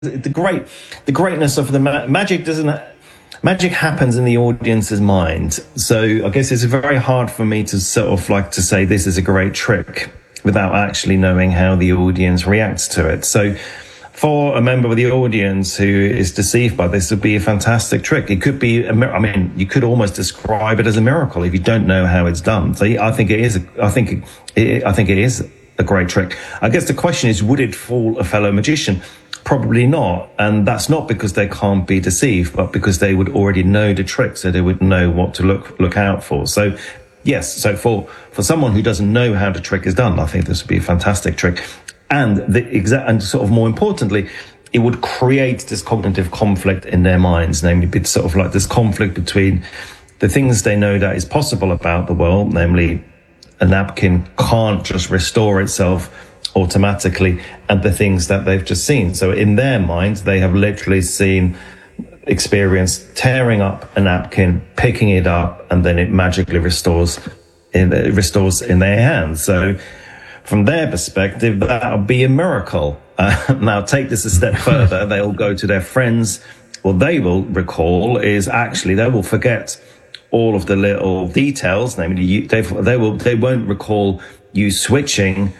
the greatness of the magic doesn't. Magic happens in the audience's mind. So I guess it's very hard for me to sort of like to say this is a great trick without actually knowing how the audience reacts to it. So for a member of the audience who is deceived by this, would be a fantastic trick. It could be, you could almost describe it as a miracle if you don't know how it's done. So I think it is. I think it is a great trick. I guess the question is, would it fool a fellow magician? Probably not. And that's not because they can't be deceived, but because they would already know the trick, so they would know what to look out for. So yes, so for someone who doesn't know how the trick is done, I think this would be a fantastic trick. And and sort of more importantly, it would create this cognitive conflict in their minds, namely it's sort of like this conflict between the things they know that is possible about the world, namely a napkin can't just restore itself automatically, and the things that they've just seen. So in their minds, they have literally experienced tearing up a napkin, picking it up, and then it magically restores in their hands. So from their perspective, that would be a miracle. Now take this a step further. They'll go to their friends. What they will recall is actually they will forget all of the little details. Namely, they won't recall you switching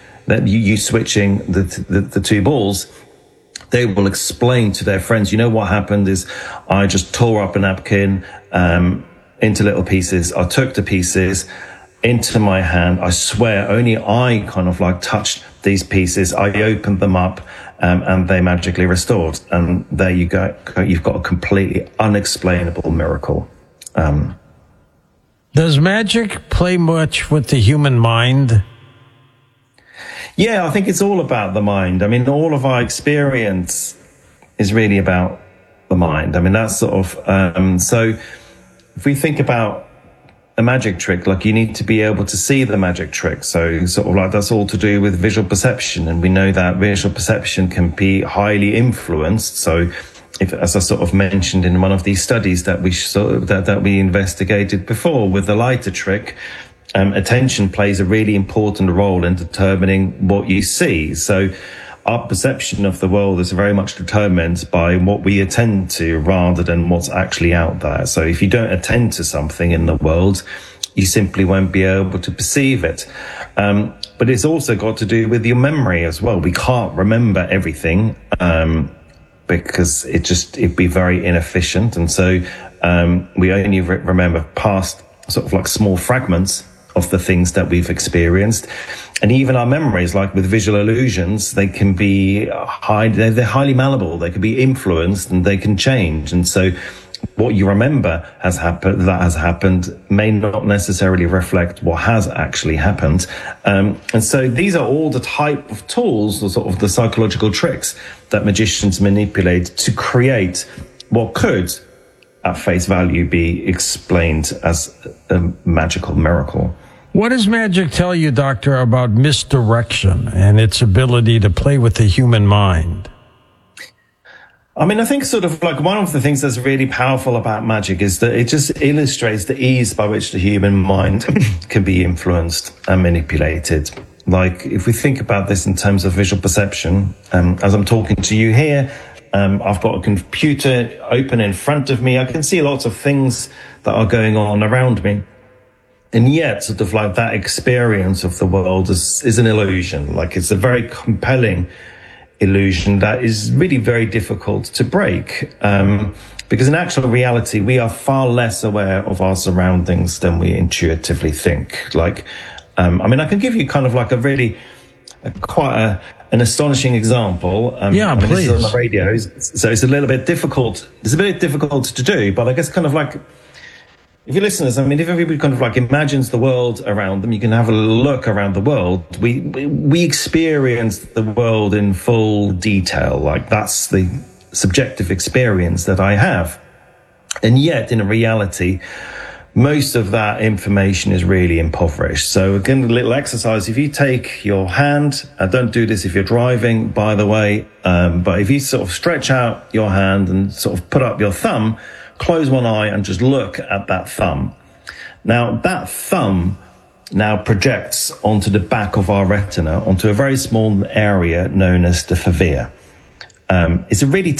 the two balls. They will explain to their friends, you know, what happened is I just tore up a napkin into little pieces. I took the pieces into my hand. I swear only I kind of like touched these pieces. I opened them up and they magically restored. And there you go. You've got a completely unexplainable miracle. Does magic play much with the human mind? Yeah, I think it's all about the mind. I mean, all of our experience is really about the mind. I mean, that's sort of, so if we think about a magic trick, like you need to be able to see the magic trick. So sort of like that's all to do with visual perception. And we know that visual perception can be highly influenced. So if, as I sort of mentioned in one of these studies that we investigated before with the lighter trick, attention plays a really important role in determining what you see. So our perception of the world is very much determined by what we attend to rather than what's actually out there. So if you don't attend to something in the world, you simply won't be able to perceive it. But it's also got to do with your memory as well. We can't remember everything because it'd be very inefficient. And so we only remember past sort of like small fragments of the things that we've experienced. And even our memories, like with visual illusions, they can be they're highly malleable. They can be influenced and they can change. And so what you remember has happened may not necessarily reflect what has actually happened. And so these are all the type of tools, or sort of the psychological tricks that magicians manipulate to create what could, at face value, be explained as a magical miracle. What does magic tell you, Doctor, about misdirection and its ability to play with the human mind? I mean, I think sort of like one of the things that's really powerful about magic is that it just illustrates the ease by which the human mind can be influenced and manipulated. Like if we think about this in terms of visual perception, as I'm talking to you here, I've got a computer open in front of me. I can see lots of things that are going on around me. And yet, sort of like that experience of the world is an illusion. Like it's a very compelling illusion that is really very difficult to break. Because in actual reality, we are far less aware of our surroundings than we intuitively think. Like, I mean, I can give you kind of like an astonishing example. Please. This is on the radio, so it's a little bit difficult. It's a bit difficult to do, but I guess kind of like, if your listeners, I mean, if everybody kind of like imagines the world around them, you can have a look around the world. We experience the world in full detail. Like that's the subjective experience that I have. And yet in reality, most of that information is really impoverished. So again, a little exercise. If you take your hand, don't do this if you're driving, by the way, but if you sort of stretch out your hand and sort of put up your thumb, close one eye and just look at that thumb. Now, that thumb now projects onto the back of our retina, onto a very small area known as the fovea. It's a really